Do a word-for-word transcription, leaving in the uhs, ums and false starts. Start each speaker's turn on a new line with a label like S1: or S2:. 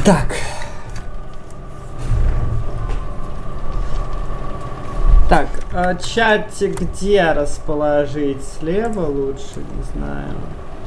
S1: Так. Так, а чатик где расположить? Слева лучше, не знаю.